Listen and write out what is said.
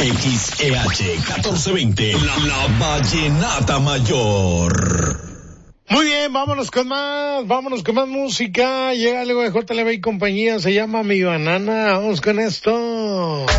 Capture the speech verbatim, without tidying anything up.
X E H catorce veinte, la, la Vallenata Mayor. Muy bien, vámonos con más, vámonos con más música. Llega algo de J L B y compañía, se llama Mi Banana. Vamos con esto.